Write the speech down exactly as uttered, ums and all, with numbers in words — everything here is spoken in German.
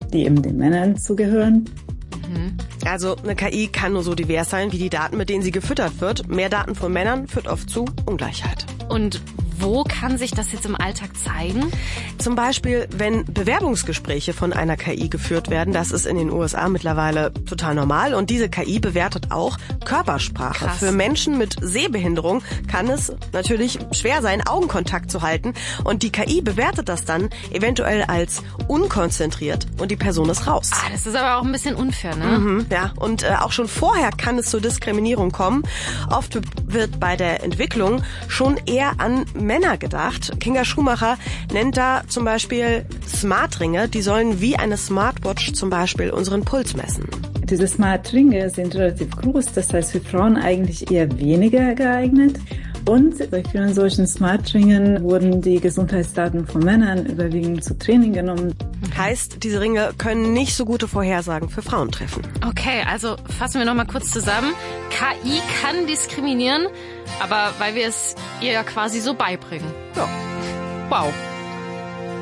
die eben den Männern zugehören. Also eine K I kann nur so divers sein wie die Daten, mit denen sie gefüttert wird. Mehr Daten von Männern führt oft zu Ungleichheit. Und wo kann sich das jetzt im Alltag zeigen? Zum Beispiel, wenn Bewerbungsgespräche von einer K I geführt werden. Das ist in den U S A mittlerweile total normal. Und diese K I bewertet auch Körpersprache. Krass. Für Menschen mit Sehbehinderung kann es natürlich schwer sein, Augenkontakt zu halten. Und die K I bewertet das dann eventuell als unkonzentriert und die Person ist raus. Ah, das ist aber auch ein bisschen unfair, ne? Mhm, ja, und äh, auch schon vorher kann es zur Diskriminierung kommen. Oft wird bei der Entwicklung schon eher an Männer gedacht. Kinga Schumacher nennt da zum Beispiel Smartringe, die sollen wie eine Smartwatch zum Beispiel unseren Puls messen. Diese Smart-Ringe sind relativ groß, das heißt für Frauen eigentlich eher weniger geeignet. Und bei vielen solchen Smart-Ringen wurden die Gesundheitsdaten von Männern überwiegend zu Training genommen. Heißt, diese Ringe können nicht so gute Vorhersagen für Frauen treffen. Okay, also fassen wir noch mal kurz zusammen. K I kann diskriminieren, aber weil wir es ihr ja quasi so beibringen. Ja. Wow.